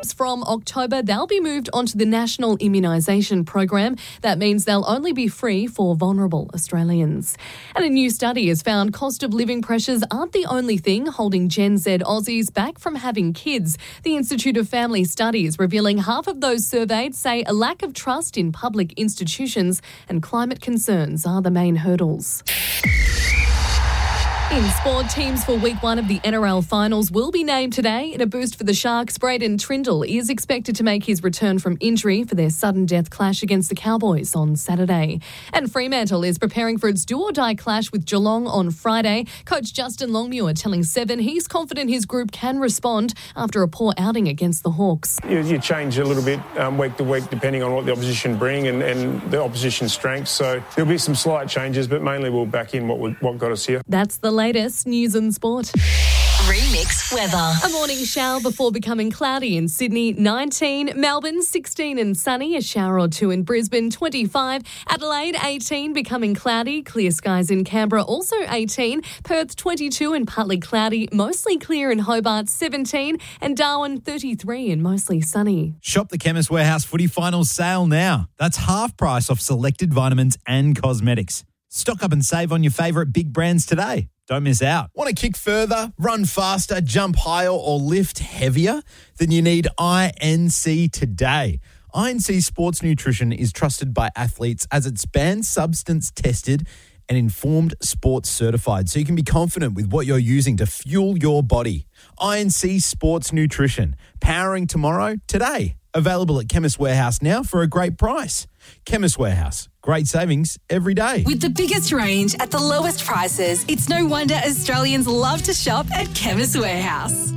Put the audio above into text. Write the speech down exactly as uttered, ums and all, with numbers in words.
From October, they'll be moved onto the National Immunisation Program. That means they'll only be free for vulnerable Australians. And a new study has found cost of living pressures aren't the only thing holding Gen Z Aussies back from having kids. The Institute of Family Studies revealing half of those surveyed say a lack of trust in public institutions and climate concerns are the main hurdles. In sport, teams for week one of the N R L finals will be named today. In a boost for the Sharks, Braden Trindle is expected to make his return from injury for their sudden death clash against the Cowboys on Saturday. And Fremantle is preparing for its do-or-die clash with Geelong on Friday. Coach Justin Longmuir telling Seven he's confident his group can respond after a poor outing against the Hawks. You, you change a little bit um, week to week depending on what the opposition bring and, and the opposition strengths. So there'll be some slight changes, but mainly we'll back in what, we, what got us here. That's the latest news and sport. Remix weather. A morning shower before becoming cloudy in Sydney, nineteen. Melbourne, sixteen and sunny. A shower or two in Brisbane, twenty-five. Adelaide, eighteen, becoming cloudy. Clear skies in Canberra, also eighteen. Perth, twenty-two and partly cloudy. Mostly clear in Hobart, seventeen. And Darwin, thirty-three and mostly sunny. Shop the Chemist Warehouse footy finals sale now. That's half price off selected vitamins and cosmetics. Stock up and save on your favourite big brands today. Don't miss out. Want to kick further, run faster, jump higher or lift heavier? Then you need I N C today. I N C Sports Nutrition is trusted by athletes as it's banned substance tested and informed sports certified, so you can be confident with what you're using to fuel your body. I N C Sports Nutrition, powering tomorrow today. Available at Chemist Warehouse now for a great price. Chemist Warehouse, great savings every day. With the biggest range at the lowest prices, it's no wonder Australians love to shop at Chemist Warehouse.